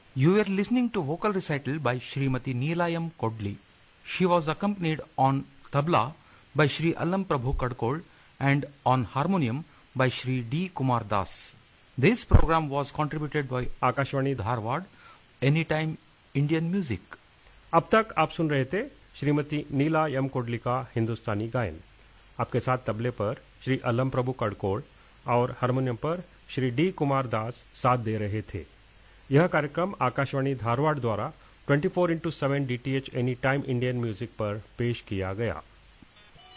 You were listening to vocal recital by Srimati Neelayam Kodli. She was accompanied on tabla by Shri Allam Prabhu Kadkol and on harmonium by Shri D. Kumar Das. This program was contributed by Akashwani Dharwad, Anytime Indian Music. अब तक आप सुन रहे थे श्रीमती नीला यम coldly का हिंदुस्तानी गायन। आपके साथ तबले पर श्री अल्लम प्रभु कड़कोड़ और हारमोनियम पर श्री डी कुमार दास साथ दे रहे थे। यह कार्यक्रम आकाशवाणी धारवाड़ द्वारा 24x7 DTH any time Indian music पर पेश किया गया।